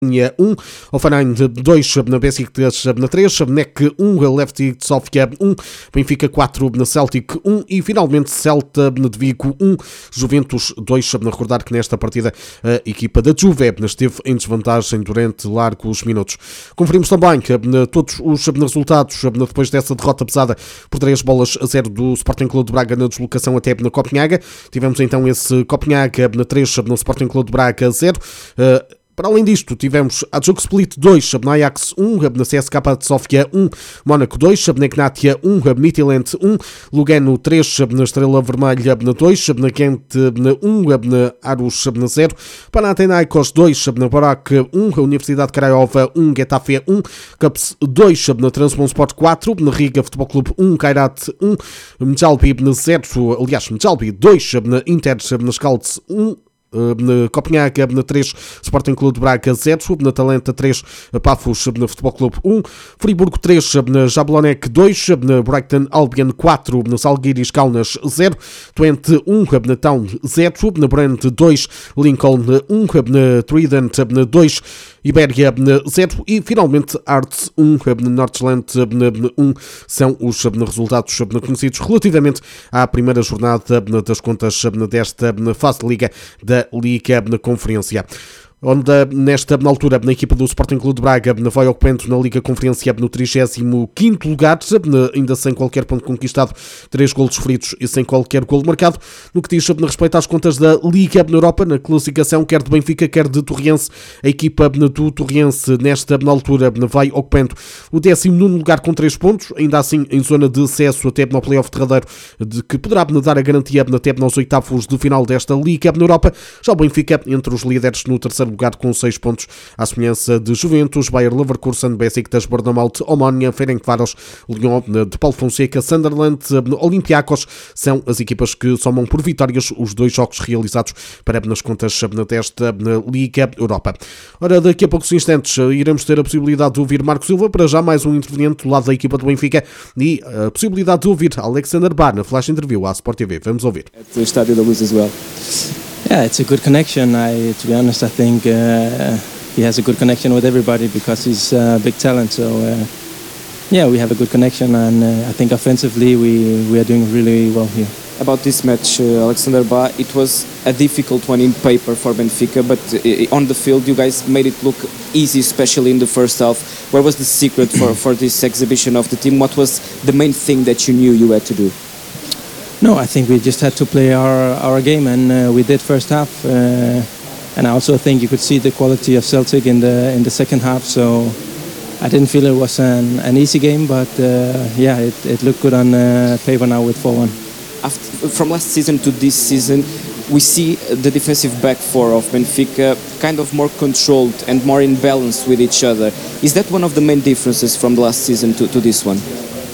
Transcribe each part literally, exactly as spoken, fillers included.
um, Hoffenheim dois, Besiktas três, N E C um, Levski Sofia um, Benfica quatro, Celtic um e finalmente Celta de Vigo um, Juventus dois. Recordar que nesta partida a equipa da Juve esteve em desvantagem durante largos minutos. Conferimos também todos os resultados depois dessa derrota pesada por três bolas a zero do Sporting Clube de Braga na deslocação até na Copenhaga. Tivemos então esse Copenhaga três, no Sporting Clube de Braga zero. Para além disto, tivemos a Hajduk Split dois, Ajax um, na C S K de Sofia um, Mónaco dois, na Ignatia um, Midtjylland um, Lugano três, na Estrela Vermelha dois, na Gent um, na Aarhus zero, Panathinaikos dois, na Barak um, Universidade Craiova um, Getafe um, Cups dois, na Trabzonspor quatro, na Riga Futebol Clube um, Kairat um, Mjalbi zero, aliás, Mjalbi dois, na Inter, na Schalke um, na Copenhaga três, Sporting Clube de Braga zero, na Talenta três, Pafos na Futebol Clube um, Friburgo três, na Jablonec dois, na Brighton Albion quatro, na Žalgiris Kaunas zero, Twente um, na Town zero, na Brand dois, Lincoln um, na Trident dois, Ibéria zero e finalmente Arts um, Nordsjælland um. São os resultados conhecidos relativamente à primeira jornada das contas desta fase de Liga da Liga na Conferência, onde nesta altura na equipa do Sporting Clube de Braga vai ocupando na Liga Conferência no trigésimo quinto lugar, ainda sem qualquer ponto conquistado, três golos sofridos e sem qualquer golo marcado. No que diz respeito às contas da Liga na Europa, na classificação quer de Benfica, quer de Torriense, a equipa do Torriense nesta altura vai ocupando o décimo nono lugar com três pontos, ainda assim em zona de acesso até no play-off derradeiro, de que poderá dar a garantia até nos oitavos de final desta Liga na Europa. Já o Benfica entre os líderes no terceiro lugar com seis pontos, à semelhança de Juventus, Bayer Leverkusen, Besiktas, Bournemouth, Omonia, Ferencváros, Lyon de Paulo Fonseca, Sunderland, Olympiacos, são as equipas que somam por vitórias os dois jogos realizados para nas contas desta Liga Europa. Ora, daqui a poucos instantes iremos ter a possibilidade de ouvir Marco Silva, para já mais um interveniente do lado da equipa do Benfica, e a possibilidade de ouvir Alexander Ba na flash interview à Sport T V. Vamos ouvir. At the Estádio da Luz as well. Yeah, it's a good connection. I, to be honest, I think uh, he has a good connection with everybody because he's a big talent. So, uh, yeah, we have a good connection, and uh, I think offensively we, we are doing really well here. About this match, uh, Alexander Ba, it was a difficult one in paper for Benfica, but uh, on the field you guys made it look easy, especially in the first half. Where was the secret for, for this exhibition of the team? What was the main thing that you knew you had to do? No, I think we just had to play our, our game, and uh, we did first half. Uh, and I also think you could see the quality of Celtic in the in the second half. So I didn't feel it was an, an easy game, but uh, yeah, it, it looked good on uh, paper now with four one. After, from last season to this season, we see the defensive back four of Benfica kind of more controlled and more in balance with each other. Is that one of the main differences from the last season to, to this one?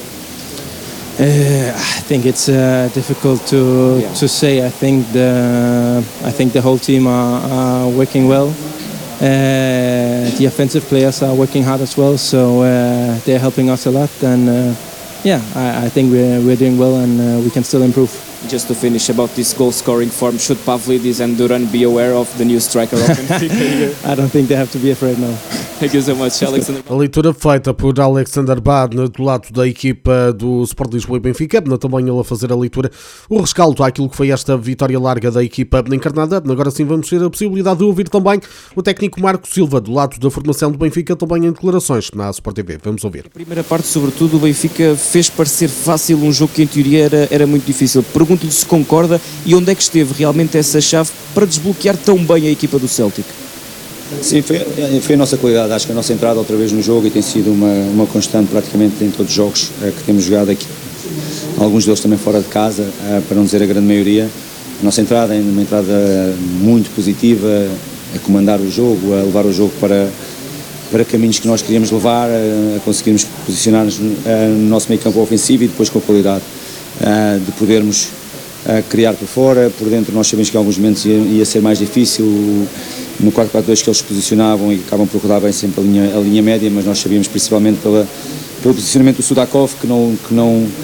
Uh, I think it's uh, difficult to yeah. to say. I think the I think the whole team are, are working well. Uh, the offensive players are working hard as well, so uh, they're helping us a lot. And uh, yeah, I, I think we're we're doing well, and uh, we can still improve. Just to finish about this goal-scoring form, should Pavlidis and Duran be aware of the new striker of Benfica? I don't think they have to be afraid now. Thank you so much, Alexander. A leitura feita por Alexander Ba do lado da equipa do Sport Lisboa e Benfica, também ele a fazer a leitura, o rescaldo àquilo que foi esta vitória larga da equipa encarnada. Agora sim vamos ter a possibilidade de ouvir também o técnico Marco Silva do lado da formação do Benfica, também em declarações na Sport T V. Vamos ouvir. A primeira parte, sobretudo, o Benfica fez parecer fácil um jogo que em teoria era, era muito difícil. Pergunto-lhe se concorda e onde é que esteve realmente essa chave para desbloquear tão bem a equipa do Celtic. Sim, foi, foi a nossa qualidade. Acho que a nossa entrada outra vez no jogo e tem sido uma, uma constante praticamente em todos os jogos é, que temos jogado aqui, alguns deles também fora de casa, é, para não dizer a grande maioria. A nossa entrada é uma entrada muito positiva, a comandar o jogo, a levar o jogo para, para caminhos que nós queríamos levar, a conseguirmos posicionar-nos no nosso meio campo ofensivo e depois com a qualidade de podermos criar por fora. Por dentro nós sabemos que em alguns momentos ia, ia ser mais difícil no quatro quatro dois que eles se posicionavam e acabam por rodar bem sempre a linha, a linha média, mas nós sabíamos principalmente pela, pelo posicionamento do Sudakov que não, que não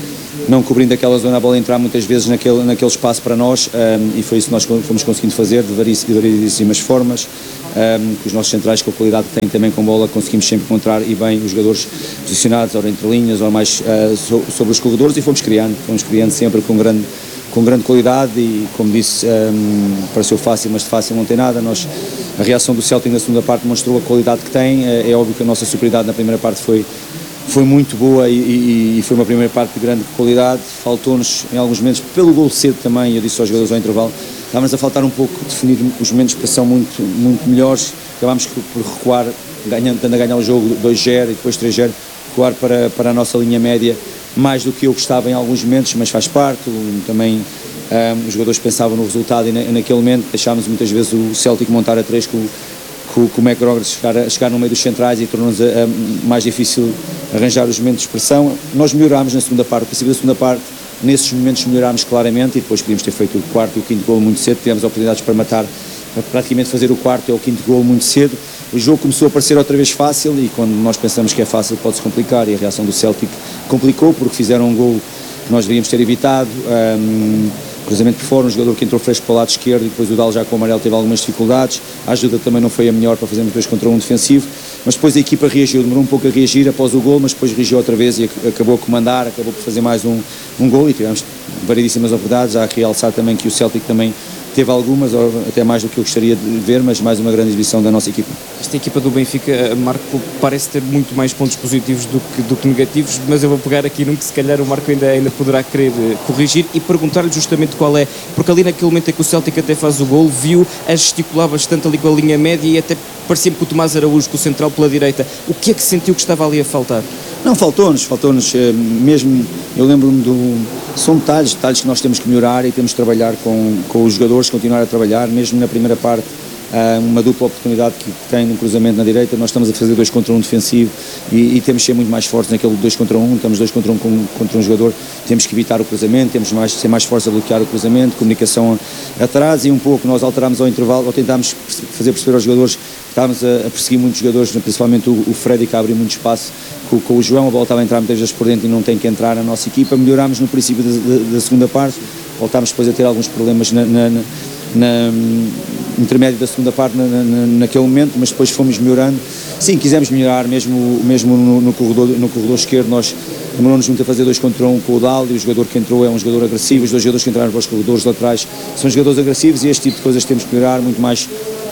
não cobrindo aquela zona, a bola entrar muitas vezes naquele, naquele espaço para nós, um, e foi isso que nós fomos conseguindo fazer de variedíssimas formas, um, que os nossos centrais com a qualidade que têm também com bola conseguimos sempre encontrar e bem os jogadores posicionados, ora entre linhas, ora mais uh, so, sobre os corredores, e fomos criando, fomos criando sempre com grande, com grande qualidade e, como disse, um, pareceu fácil, mas de fácil não tem nada. Nós, a reação do Celtic na segunda parte mostrou a qualidade que tem, é, é óbvio que a nossa superioridade na primeira parte foi Foi muito boa e, e, e foi uma primeira parte de grande qualidade. Faltou-nos em alguns momentos, pelo gol cedo também, eu disse aos jogadores ao intervalo, estávamos a faltar um pouco definir os momentos de pressão muito, muito melhores. Acabámos por recuar, ganhando, tendo a ganhar o jogo dois zero e depois três zero, recuar para, para a nossa linha média mais do que eu gostava em alguns momentos, mas faz parte. Também um, os jogadores pensavam no resultado e na, naquele momento deixámos muitas vezes o Celtic montar a três com com o McGregor chegar, chegar no meio dos centrais e tornou-nos a, a mais difícil arranjar os momentos de expressão. Nós melhorámos na segunda parte, no princípio da segunda parte, nesses momentos melhorámos claramente e depois podíamos ter feito o quarto e o quinto golo muito cedo, tivemos oportunidades para matar, para praticamente fazer o quarto e o quinto golo muito cedo. O jogo começou a parecer outra vez fácil e quando nós pensamos que é fácil pode-se complicar e a reação do Celtic complicou porque fizeram um golo que nós deveríamos ter evitado. Um, cruzamento por fora, um jogador que entrou fresco para o lado esquerdo e depois o Dal já com o amarelo teve algumas dificuldades, a ajuda também não foi a melhor para fazermos dois contra um defensivo, mas depois a equipa reagiu, demorou um pouco a reagir após o gol, mas depois reagiu outra vez e acabou a comandar, acabou por fazer mais um, um gol e tivemos variedíssimas oportunidades. Há a realçar também que o Celtic também teve algumas, até mais do que eu gostaria de ver, mas mais uma grande exibição da nossa equipa. Esta equipa do Benfica, Marco, parece ter muito mais pontos positivos do que, do que negativos, mas eu vou pegar aqui num que se calhar o Marco ainda, ainda poderá querer corrigir e perguntar-lhe justamente qual é, porque ali naquele momento em que o Celtic até faz o gol, viu a gesticular bastante ali com a linha média e até parecia-me que o Tomás Araújo, com o central pela direita, o que é que sentiu que estava ali a faltar? Não, faltou-nos, faltou-nos, mesmo, eu lembro-me do, são detalhes, detalhes que nós temos que melhorar e temos que trabalhar com, com os jogadores, continuar a trabalhar, mesmo na primeira parte, uma dupla oportunidade que tem no cruzamento na direita, nós estamos a fazer dois contra um defensivo e, e temos que ser muito mais fortes naquele dois contra um, estamos dois contra um com, contra um jogador, temos que evitar o cruzamento, temos que ser mais fortes a bloquear o cruzamento, comunicação atrás e um pouco nós alterámos ao intervalo, ou tentámos fazer perceber aos jogadores, estávamos a, a perseguir muitos jogadores, principalmente o, o Freddy que abriu muito espaço com, com o João, a bola estava a entrar muitas vezes por dentro e não tem que entrar na nossa equipa, melhorámos no princípio da, da segunda parte, voltámos depois a ter alguns problemas na, na, na na intermédio da segunda parte na, na, naquele momento, mas depois fomos melhorando. Sim, quisemos melhorar mesmo, mesmo no, no, corredor, no corredor esquerdo, nós demoramos muito a fazer dois contra um com o Dal e o jogador que entrou é um jogador agressivo, os dois jogadores que entraram para os corredores laterais são jogadores agressivos e este tipo de coisas temos que melhorar, muito mais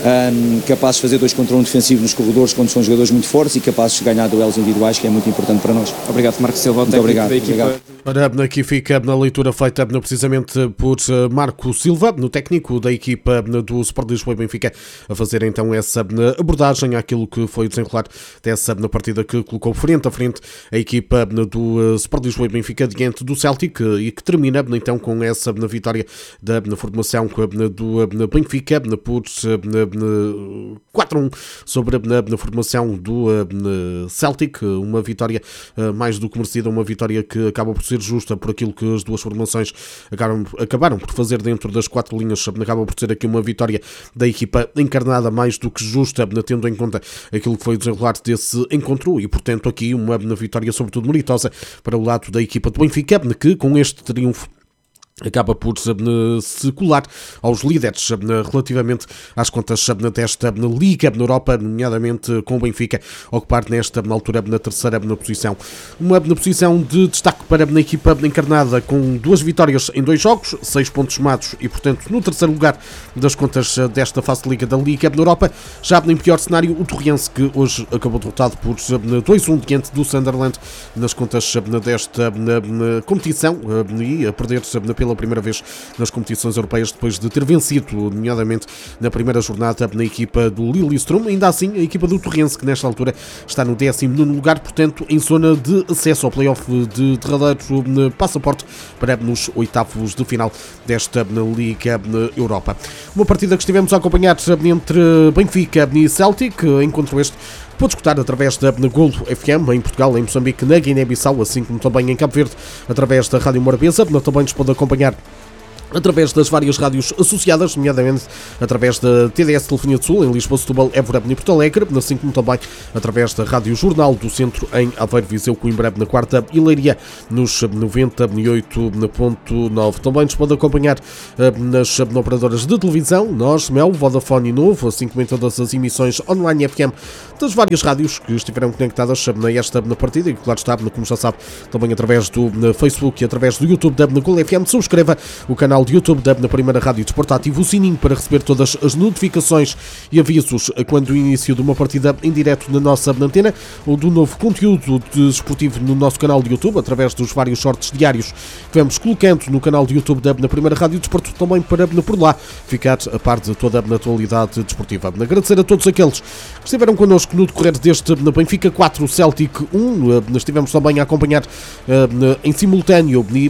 um, capazes de fazer dois contra um defensivo nos corredores quando são jogadores muito fortes e capazes de ganhar duelos individuais, que é muito importante para nós. Obrigado, Marco Silva, muito obrigado, da equipa. Obrigado. Ora, aqui fica na leitura feita precisamente por Marco Silva, no técnico da equipa do Sport Lisboa e Benfica, a fazer então essa abordagem àquilo que foi o desenrolar dessa partida que colocou frente a frente a equipa do Sport Lisboa e Benfica diante do Celtic e que termina então com essa vitória da formação do Benfica por quatro a um sobre a formação do Celtic, uma vitória mais do que merecida, uma vitória que acaba por ser justa por aquilo que as duas formações acabaram, acabaram por fazer dentro das quatro linhas, acaba por ser aqui uma vitória da equipa encarnada mais do que justa, tendo em conta aquilo que foi o desenrolar desse encontro e, portanto, aqui uma vitória sobretudo meritosa para o lado da equipa do Benfica, que com este triunfo acaba por se colar aos líderes relativamente às contas desta Liga na Europa, nomeadamente com o Benfica ocupar nesta altura na terceira posição. Uma posição de destaque para a equipa encarnada com duas vitórias em dois jogos, seis pontos somados e, portanto, no terceiro lugar das contas desta fase de Liga da Liga na Europa. Já em pior cenário, o Torrense, que hoje acabou derrotado por dois a um diante do Sunderland nas contas desta competição e a perder pela primeira vez nas competições europeias depois de ter vencido, nomeadamente na primeira jornada na equipa do Lillestrøm. Ainda assim, a equipa do Torrense, que nesta altura está no décimo nono lugar, portanto em zona de acesso ao play-off de derradeiro passaporte para nos oitavos de final desta Liga Europa. Uma partida que estivemos a acompanhar entre Benfica e Celtic, encontro este pode escutar através da Golo F M em Portugal, em Moçambique, na Guiné-Bissau, assim como também em Cabo Verde, através da Rádio Morabeza. Também nos pode acompanhar através das várias rádios associadas, nomeadamente através da T D S Telefonia do Sul, em Lisboa, Setúbal, Évora e Porto Alegre, assim como também através da Rádio Jornal do Centro, em Aveiro, Viseu, Coimbra, na Quarta e Leiria, nos noventa e oito ponto nove. Também nos pode acompanhar nas operadoras de televisão, nós, Mel, Vodafone e Novo, assim como em todas as emissões online F M das várias rádios que estiveram conectadas nesta partida e, claro está, como já sabe, também através do Facebook e através do YouTube da Gol F M. Subscreva o canal de YouTube da Primeira Rádio Desporto, ative o sininho para receber todas as notificações e avisos quando o início de uma partida em direto na nossa antena ou do novo conteúdo desportivo no nosso canal de YouTube, através dos vários shorts diários que vamos colocando no canal de YouTube da Primeira Rádio Desporto, também para por lá ficar a par de toda a atualidade desportiva. Agradecer a todos aqueles que estiveram connosco no decorrer deste Benfica quatro, Celtic um, estivemos também a acompanhar em simultâneo de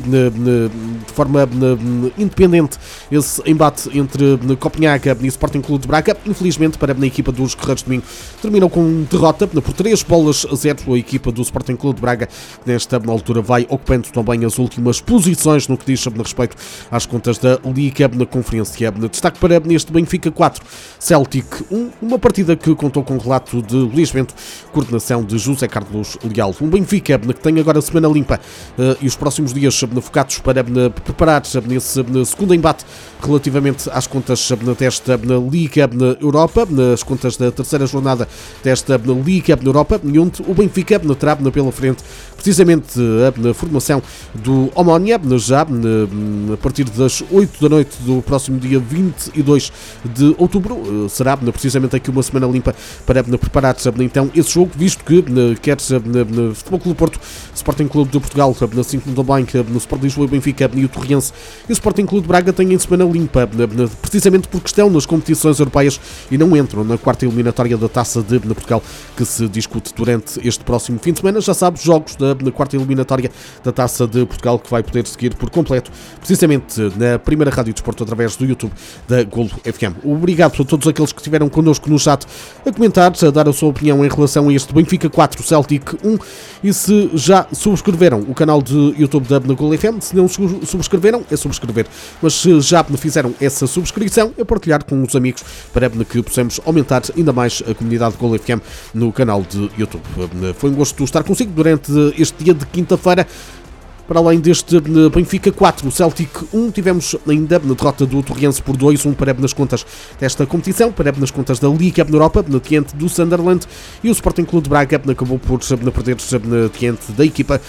forma independente esse embate entre Copenhaga e Sporting Clube de Braga. Infelizmente para a equipa dos Guerreiros de Minho terminou com derrota por três bolas a zero. A equipa do Sporting Clube de Braga nesta altura vai ocupando também as últimas posições no que diz respeito às contas da Liga na Conferência. Destaque para este Benfica quatro, Celtic um, uma partida que contou com o relato de Luís Bento, coordenação de José Carlos Leal. Um Benfica que tem agora a semana limpa e os próximos dias focados para preparar esse segundo embate relativamente às contas desta Liga Europa, nas contas da terceira jornada desta Liga Europa, onde o Benfica terá pela frente precisamente a formação do Omonia, já a partir das oito da noite do próximo dia vinte e dois de outubro. Será precisamente aqui uma semana limpa para preparar então esse jogo, visto que quer no Futebol Clube do Porto, Sporting Clube de Portugal, assim como também no Sport Lisboa, Benfica e o Torrense e o Sporting Clube de Braga têm em semana limpa, precisamente porque estão nas competições europeias e não entram na quarta eliminatória da Taça de Portugal, que se discute durante este próximo fim de semana. Já sabes, jogos da quarta eliminatória da Taça de Portugal que vai poder seguir por completo, precisamente na Primeira Rádio Desporto, através do YouTube da Gol F M. Obrigado a todos aqueles que estiveram connosco no chat a comentar, a dar a sua opinião em relação a este Benfica quatro, Celtic um, e se já subscreveram o canal de YouTube da Gol F M. Se não subscreveram, é subscrever, mas se já fizeram essa subscrição, é partilhar com os amigos para que possamos aumentar ainda mais a comunidade Gol F M no canal de YouTube. Foi um gosto estar consigo durante este dia de quinta-feira. Para além deste Benfica quatro, Celtic um, tivemos ainda na derrota do Torrense por dois a um para nas contas desta competição, para nas contas da Liga Europa, diante do Sunderland, e o Sporting Clube de Braga acabou por perder diante da equipa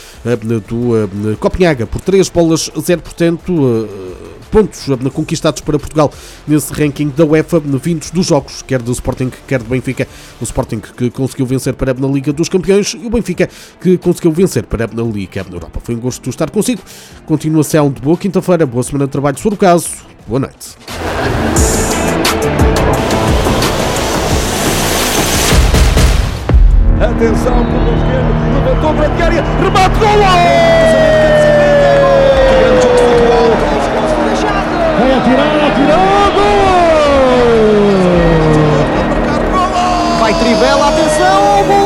do Copenhaga por três bolas a zero, portanto pontos conquistados para Portugal nesse ranking da UEFA, vindos dos jogos, quer do Sporting, quer do Benfica. O Sporting que conseguiu vencer para na Liga dos Campeões e o Benfica que conseguiu vencer para na Liga Europa. Foi um gosto de estar consigo. Continuação de boa quinta-feira, boa semana de trabalho, se for o caso. Boa noite. Atenção, pelo esquerdo, levantou para a área, remate, gol! Vai atirar, atirou, gol! Vai Trivela, atenção, gol!